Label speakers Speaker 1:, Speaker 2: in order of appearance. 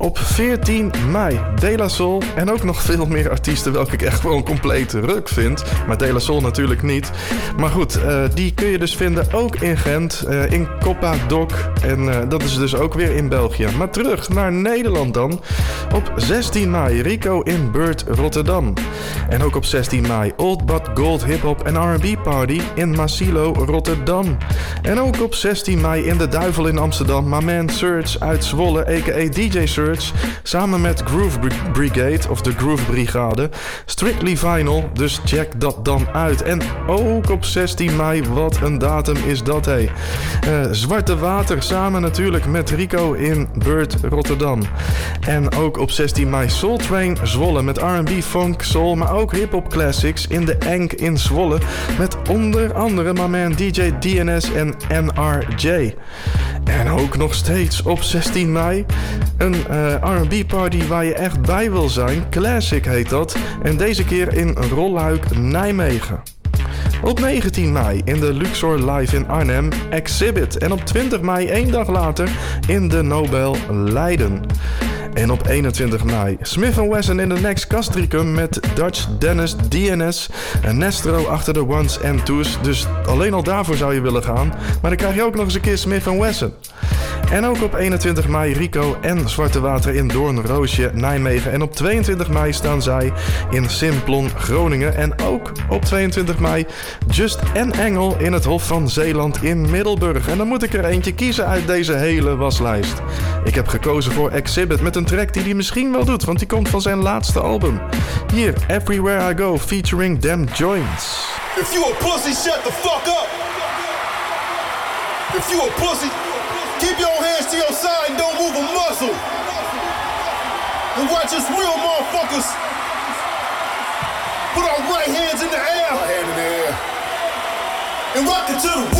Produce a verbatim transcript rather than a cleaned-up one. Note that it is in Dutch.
Speaker 1: Op veertien mei, De La Soul en ook nog veel meer artiesten welke ik echt gewoon compleet ruk vind. Maar De La Soul natuurlijk niet. Maar goed, uh, die kun je dus vinden ook in Gent, uh, in Coppa Doc. En uh, dat is dus ook weer in België. Maar terug naar Nederland dan. Op zestien mei, Rico in Bird Rotterdam. En ook op zestien mei, Old But Gold Hip Hop en R en B Party in Masilo Rotterdam. En ook op zestien mei in De Duivel in Amsterdam, my man Surge uit Zwolle, a k a. D J Surge, samen met Groove Brigade, of de Groove Brigade, Strictly Vinyl, dus check dat dan uit. En ook op zestien mei, wat een datum is dat, hé. Uh, Zwarte Water, samen natuurlijk met Rico in Bird Rotterdam. En ook op zestien mei, Soul Train Zwolle met R en B, funk, soul, maar ook hip-hop classics in de Enk in Zwolle, met onder andere my man D J D N S en N R J. En ook nog steeds op zestien mei een uh, R en B party waar je echt bij wil zijn. Classic heet dat. En deze keer in Rolluik, Nijmegen. Op negentien mei in de Luxor Live in Arnhem, Exhibit. En op twintig mei, één dag later, in de Nobel Leiden. En op eenentwintig mei, Smith and Wesson in de Next Castricum met Dutch Dennis D N S en Nestro achter de ones en twos. Dus alleen al daarvoor zou je willen gaan. Maar dan krijg je ook nog eens een keer Smith and Wesson. En ook op eenentwintig mei Rico en Zwarte Water in Doornroosje, Nijmegen. En op tweeëntwintig mei staan zij in Simplon, Groningen. En ook op tweeëntwintig mei Just en Engel in het Hof van Zeeland in Middelburg. En dan moet ik er eentje kiezen uit deze hele waslijst. Ik heb gekozen voor Exhibit met een track die hij misschien wel doet, want die komt van zijn laatste album. Hier, Everywhere I Go, featuring Them Joints.
Speaker 2: If you a pussy, shut the fuck up. If you a pussy, keep your hands to your side and don't move a muscle. And watch us real motherfuckers put our right hands in the air. Right hand in the air. And rock it to the